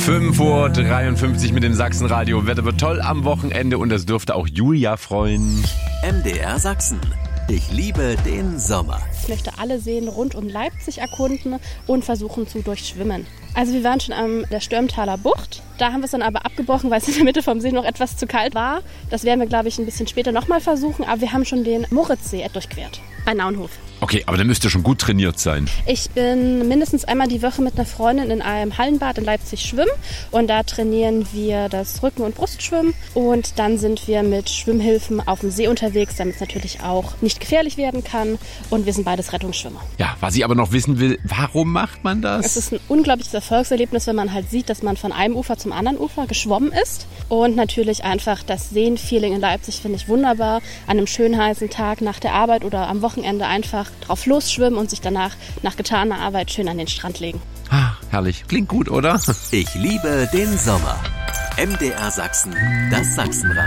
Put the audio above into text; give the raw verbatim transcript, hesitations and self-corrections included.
fünf Uhr dreiundfünfzig mit dem Sachsenradio. Wetter wird toll am Wochenende und das dürfte auch Julia freuen. M D R Sachsen. Ich liebe den Sommer. Ich möchte alle Seen rund um Leipzig erkunden und versuchen zu durchschwimmen. Also wir waren schon an der Stürmtaler Bucht. Da haben wir es dann aber abgebrochen, weil es in der Mitte vom See noch etwas zu kalt war. Das werden wir, glaube ich, ein bisschen später nochmal versuchen. Aber wir haben schon den Moritzsee durchquert bei Naunhof. Okay, aber dann müsst ihr schon gut trainiert sein. Ich bin mindestens einmal die Woche mit einer Freundin in einem Hallenbad in Leipzig schwimmen. Und da trainieren wir das Rücken- und Brustschwimmen. Und dann sind wir mit Schwimmhilfen auf dem See unterwegs, damit es natürlich auch nicht gefährlich werden kann. Und wir sind beides Rettungsschwimmer. Ja, was ich aber noch wissen will, warum macht man das? Es ist ein unglaubliches Erfolgserlebnis, wenn man halt sieht, dass man von einem Ufer zum anderen Ufer geschwommen ist. Und natürlich einfach das Seenfeeling in Leipzig finde ich wunderbar. An einem schönen heißen Tag nach der Arbeit oder am Wochenende einfach drauf losschwimmen und sich danach nach getaner Arbeit schön an den Strand legen. Ah, herrlich. Klingt gut, oder? Ich liebe den Sommer. M D R Sachsen, das Sachsenradio.